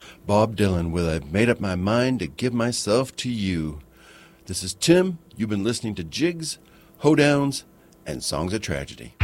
Bob Dylan with I've Made Up My Mind to Give Myself to You. This is Tim. You've been listening to Jigs, Hoedowns, and Songs of Tragedy.